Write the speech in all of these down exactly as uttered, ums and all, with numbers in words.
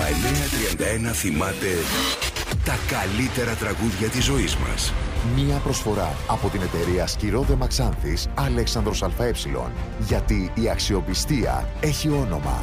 εννιά τριάντα ένα θυμάται τα καλύτερα τραγούδια της ζωής μας. Μία προσφορά από την εταιρεία Σκυρόδεμα Ξάνθης Αλέξανδρος ΑΕ. Γιατί η αξιοπιστία έχει όνομα.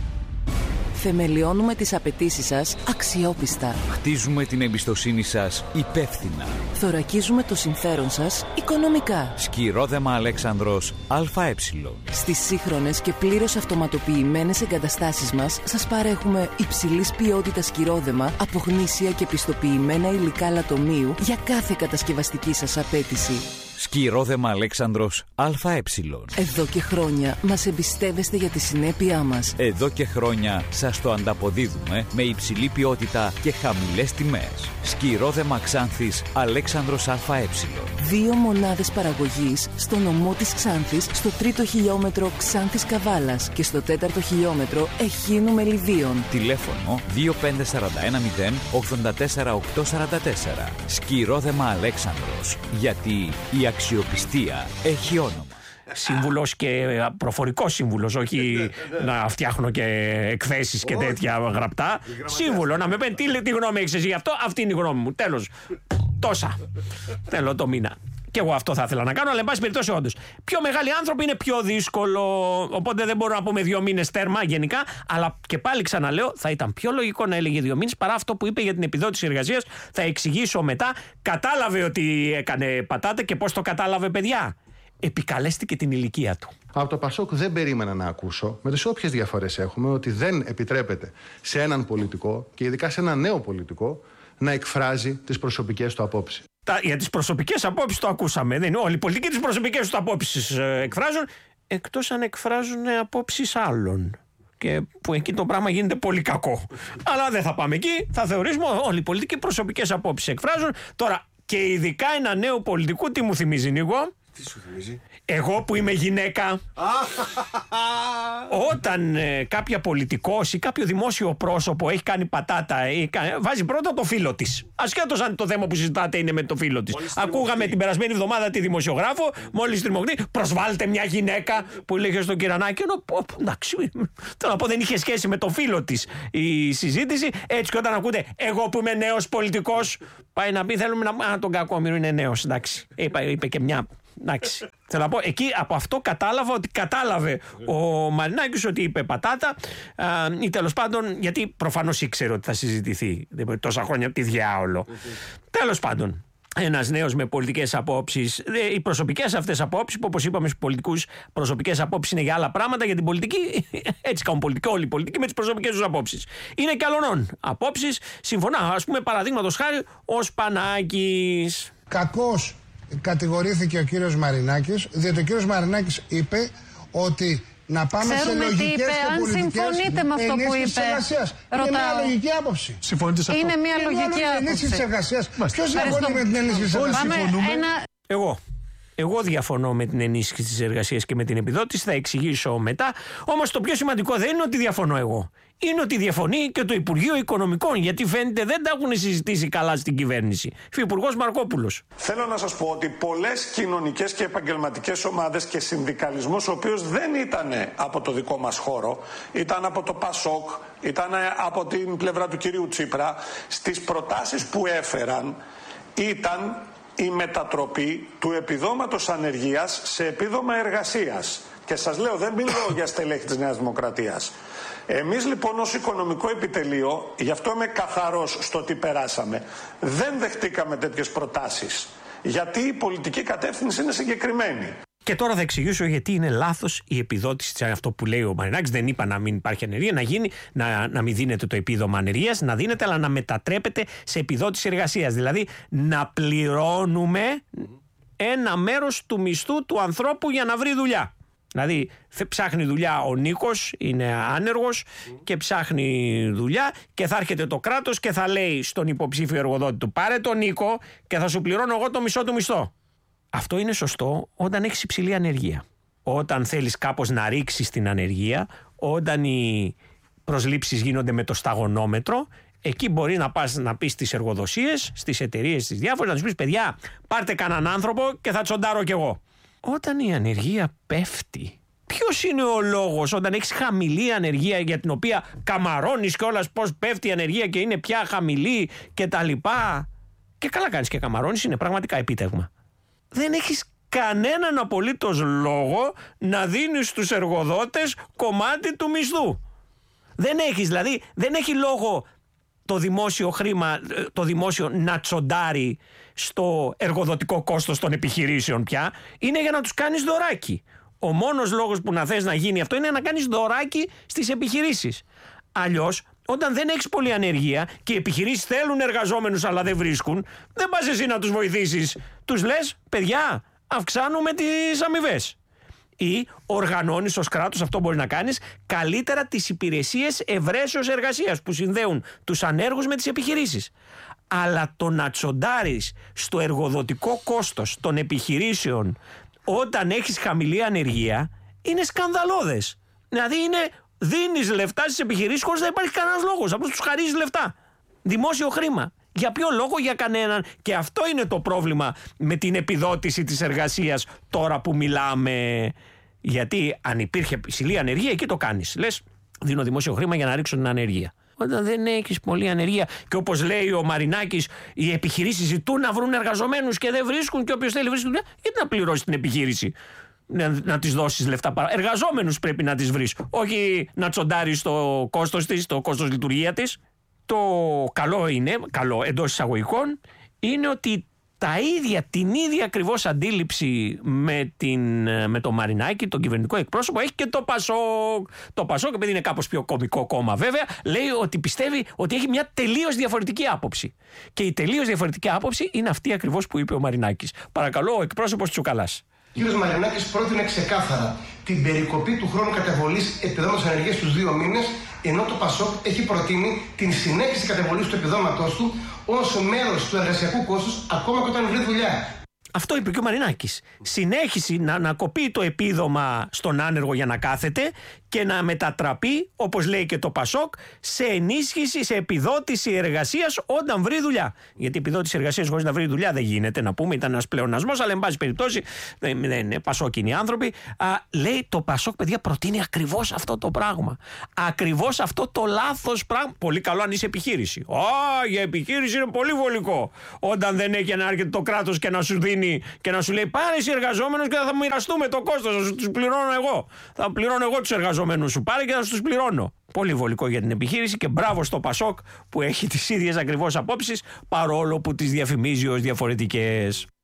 Θεμελιώνουμε τις απαιτήσεις σας αξιόπιστα. Χτίζουμε την εμπιστοσύνη σας υπεύθυνα. Θωρακίζουμε το συμφέρον σας οικονομικά. Σκυρόδεμα Αλέξανδρος ΑΕ. Στις σύγχρονες και πλήρως αυτοματοποιημένες εγκαταστάσεις μας σας παρέχουμε υψηλής ποιότητας σκυρόδεμα από γνήσια και πιστοποιημένα υλικά λατομείου για κάθε κατασκευαστική σας απέτηση. Σκυρόδεμα Αλέξανδρος ΑΕ. Εδώ και χρόνια μας εμπιστεύεστε για τη συνέπειά μας. Εδώ και χρόνια σας το ανταποδίδουμε με υψηλή ποιότητα και χαμηλές τιμές. Σκυρόδεμα Ξάνθης Αλέξανδρος ΑΕ. Δύο μονάδες παραγωγής στο νομό της Ξάνθης, στο τρίτο χιλιόμετρο Ξάνθης Καβάλας και στο τέταρτο χιλιόμετρο Εχίνου Μελιδίων. Τηλέφωνο δύο πέντε τέσσερα ένα μηδέν ογδόντα τέσσερα οκτακόσια σαράντα τέσσερα. Σκυρόδεμα Αλέξανδρος. Γιατί η αξιοπιστία έχει όνομα. Σύμβουλος και προφορικός σύμβουλος, όχι να φτιάχνω και εκθέσεις και τέτοια γραπτά. Σύμβουλο, να με πει τι, τι γνώμη έχεις εσύ γι' αυτό, αυτή είναι η γνώμη μου. Τέλος. Τόσα. Θέλω το μήνα. Και εγώ αυτό θα ήθελα να κάνω, αλλά εν πάση περιπτώσει, όντως. Πιο μεγάλοι άνθρωποι είναι πιο δύσκολο. Οπότε δεν μπορώ να πούμε δύο μήνες τέρμα γενικά. Αλλά και πάλι ξαναλέω, θα ήταν πιο λογικό να έλεγε δύο μήνες παρά αυτό που είπε για την επιδότηση εργασίας. Θα εξηγήσω μετά. Κατάλαβε ότι έκανε πατάτα και πώς το κατάλαβε, παιδιά. Επικαλέστηκε την ηλικία του. Από το Πασόκ δεν περίμενα να ακούσω, με τις όποιες διαφορές έχουμε, ότι δεν επιτρέπεται σε έναν πολιτικό και ειδικά σε έναν νέο πολιτικό να εκφράζει τις προσωπικές του απόψεις. Τα, για τις προσωπικές απόψεις το ακούσαμε. Δεν είναι όλοι οι πολιτικοί τις προσωπικές του απόψεις ε, εκφράζουν, εκτός αν εκφράζουν απόψεις άλλων. Και που εκεί το πράγμα γίνεται πολύ κακό. Αλλά δεν θα πάμε εκεί. Θα θεωρήσουμε όλοι οι πολιτικοί προσωπικές απόψεις εκφράζουν. Τώρα, και ειδικά ένα νέο πολιτικού, τι μου θυμίζει, Νίκο? Τι σου θυμίζει? Εγώ που είμαι γυναίκα. Όταν ε, κάποια πολιτικός ή κάποιο δημόσιο πρόσωπο έχει κάνει πατάτα ή κα... βάζει πρώτα το φίλο της. Ασχέτως αν το θέμα που συζητάτε είναι με το φίλο της. Ακούγαμε την περασμένη εβδομάδα τη δημοσιογράφο, μόλις τριμωγνεί, προσβάλλεται μια γυναίκα που λέγε στον Κυρανάκη. Ενώ, εντάξει, θέλω να πω, δεν είχε σχέση με το φίλο της η συζήτηση. Έτσι και όταν ακούτε, εγώ που είμαι νέος πολιτικός, πάει να πει, θέλουμε να. Α, τον Κακόμοιρο είναι νέος. Εντάξει, είπε, είπε και μια. Εντάξει. Θέλω να πω, εκεί από αυτό κατάλαβα ότι κατάλαβε ο Μαρινάκης ότι είπε πατάτα α, ή τέλος πάντων, γιατί προφανώς ήξερε ότι θα συζητηθεί τόσα χρόνια από τη διάολο. Τέλος πάντων, ένας νέος με πολιτικές απόψεις, οι προσωπικές αυτές απόψεις, που όπως είπαμε στους πολιτικούς, προσωπικές απόψεις είναι για άλλα πράγματα, για την πολιτική, έτσι κάνουν πολιτική, όλοι οι πολιτικοί με τις προσωπικές τους απόψεις. Είναι και άλλων απόψεις, συμφωνώ, ας πούμε παραδείγματος χάρη ο Σπανάκης. Κακός κατηγορήθηκε ο κύριος Μαρινάκης, διότι ο κύριος Μαρινάκης είπε ότι να πάμε Ξέρουμε σε λογικές είπε, και αν πολιτικές συμφωνείτε με αυτό που είπε. Είναι μια λογική άποψη. Συμφωνείτε σε αυτό? Είναι μια λογική άποψη. Ενίσχυση της εργασίας. Ποιος διαφωνεί με την ενίσχυση της εργασίας? Ένα... Εγώ. Εγώ διαφωνώ με την ενίσχυση της εργασίας και με την επιδότηση, θα εξηγήσω μετά. Όμως το πιο σημαντικό δεν είναι ότι διαφωνώ εγώ. Είναι ότι διαφωνεί και το Υπουργείο Οικονομικών, γιατί φαίνεται δεν τα έχουν συζητήσει καλά στην κυβέρνηση. Υφυπουργός Μαρκόπουλος. Θέλω να σας πω ότι πολλές κοινωνικές και επαγγελματικές ομάδες και συνδικαλισμός, ο οποίος δεν ήταν από το δικό μας χώρο, ήταν από το Πασόκ, ήταν από την πλευρά του κυρίου Τσίπρα, στις προτάσεις που έφεραν ήταν η μετατροπή του επιδόματος ανεργίας σε επίδομα εργασίας. Και σας λέω, δεν μιλώ για στελέχη της Νέας Δημοκρατίας. Εμείς λοιπόν ως οικονομικό επιτελείο, γι' αυτό είμαι καθαρός στο τι περάσαμε, δεν δεχτήκαμε τέτοιες προτάσεις. Γιατί η πολιτική κατεύθυνση είναι συγκεκριμένη. Και τώρα θα εξηγήσω γιατί είναι λάθος η επιδότηση, αυτό που λέει ο Μαρινάκης. Δεν είπα να μην υπάρχει ανεργία, να, γίνει, να, να μην δίνεται το επίδομα ανεργίας, να δίνεται, αλλά να μετατρέπεται σε επιδότηση εργασίας. Δηλαδή να πληρώνουμε ένα μέρος του μισθού του ανθρώπου για να βρει δουλειά. Δηλαδή ψάχνει δουλειά ο Νίκος, είναι άνεργος και ψάχνει δουλειά και θα έρχεται το κράτος και θα λέει στον υποψήφιο εργοδότη του, πάρε τον Νίκο και θα σου πληρώνω εγώ το μισό του μισθό. Αυτό είναι σωστό όταν έχεις υψηλή ανεργία. Όταν θέλεις κάπως να ρίξεις την ανεργία, όταν οι προσλήψεις γίνονται με το σταγονόμετρο, εκεί μπορεί να πας να πεις στις εργοδοσίες, στις εταιρείες, στις διάφορες, να τους πεις, παιδιά, πάρτε κανέναν άνθρωπο και θα τσοντάρω κι εγώ. Όταν η ανεργία πέφτει Ποιος είναι ο λόγος όταν έχεις χαμηλή ανεργία, για την οποία καμαρώνεις κιόλας πώς πέφτει η ανεργία και είναι πια χαμηλή και τα λοιπά. Και καλά κάνεις και καμαρώνεις, είναι πραγματικά επίτευγμα. Δεν έχεις κανέναν απολύτως λόγο να δίνεις στους εργοδότες κομμάτι του μισθού. Δεν έχεις, δηλαδή δεν έχει λόγο το δημόσιο χρήμα, το δημόσιο να τσοντάρει στο εργοδοτικό κόστος των επιχειρήσεων πια. Είναι για να τους κάνεις δωράκι. Ο μόνος λόγος που να θες να γίνει αυτό είναι να κάνεις δωράκι στις επιχειρήσεις. Αλλιώς, όταν δεν έχεις πολλή ανεργία και οι επιχειρήσεις θέλουν εργαζόμενους αλλά δεν βρίσκουν, δεν πας εσύ να τους βοηθήσεις. Τους λες, παιδιά, αυξάνουμε τις αμοιβές. Ή οργανώνεις ως κράτος, αυτό μπορεί να κάνεις, καλύτερα τις υπηρεσίες ευρέσεως εργασίας που συνδέουν τους ανέργους με τις επιχειρήσεις. Αλλά το να τσοντάρεις στο εργοδοτικό κόστος των επιχειρήσεων όταν έχεις χαμηλή ανεργία είναι σκανδαλώδες. Δηλαδή είναι, δίνεις λεφτά στις επιχειρήσεις χωρίς να υπάρχει κανένας λόγος, απλώς τους χαρίζεις λεφτά. Δημόσιο χρήμα. Για ποιο λόγο? Για κανέναν. Και αυτό είναι το πρόβλημα με την επιδότηση της εργασίας τώρα που μιλάμε. Γιατί αν υπήρχε υψηλή ανεργία, εκεί το κάνεις. Λες, δίνω δημόσιο χρήμα για να ρίξω την ανεργία. Όταν δεν έχεις πολλή ανεργία και όπως λέει ο Μαρινάκης, οι επιχειρήσεις ζητούν να βρουν εργαζομένους και δεν βρίσκουν, και όποιος θέλει βρίσκει δουλειά, γιατί να πληρώσει την επιχείρηση? Να, να της δώσεις λεφτά παρά. Εργαζόμενους πρέπει να τις βρεις. Όχι να τσοντάρεις το κόστος της, το κόστος λειτουργία της. Το καλό είναι, καλό εντός εισαγωγικών, είναι ότι τα ίδια, την ίδια ακριβώς αντίληψη με, την, με το Μαρινάκη, τον κυβερνητικό εκπρόσωπο, έχει και το Πασόκ. Το Πασόκ, επειδή είναι κάπως πιο κωμικό κόμμα βέβαια, λέει ότι πιστεύει ότι έχει μια τελείως διαφορετική άποψη. Και η τελείως διαφορετική άποψη είναι αυτή ακριβώς που είπε ο Μαρινάκης. Παρακαλώ, ο εκπρόσωπος Τσουκαλάς. Ο κ. Μαρινάκης πρότεινε ξεκάθαρα την περικοπή του χρόνου καταβολής επιδόματος ανεργίας στους δύο μήνες, ενώ το Πασόκ έχει προτείνει την συνέχιση καταβολής του επιδόματός του ως μέρος του εργασιακού κόστους, ακόμα και όταν βρει δουλειά. Αυτό είπε και ο Μαρινάκης. Συνέχιση να, να κοπεί το επίδομα στον άνεργο για να κάθεται και να μετατραπεί, όπως λέει και το Πασόκ, σε ενίσχυση, σε επιδότηση εργασίας όταν βρει δουλειά. Γιατί επιδότηση εργασίας χωρίς να βρει δουλειά δεν γίνεται, να πούμε, ήταν ένας πλεονασμός, αλλά εν πάση περιπτώσει δεν, δεν είναι πασόκινοι άνθρωποι. Α, λέει το Πασόκ, παιδιά, προτείνει ακριβώς αυτό το πράγμα. Ακριβώς αυτό το λάθος πράγμα. Πολύ καλό αν είσαι επιχείρηση. Α, για επιχείρηση είναι πολύ βολικό. Όταν δεν έχει να έρχεται το κράτος και να σου δίνει και να σου λέει πάρε εσύ εργαζόμενους και θα μοιραστούμε το κόστος, θα τους πληρώνω εγώ. Θα πληρώνω εγώ τους εργαζομένους σου. Πάρε και θα τους πληρώνω. Πολύ βολικό για την επιχείρηση και μπράβο στο Πασόκ που έχει τις ίδιες ακριβώς απόψεις, παρόλο που τις διαφημίζει ως διαφορετικές.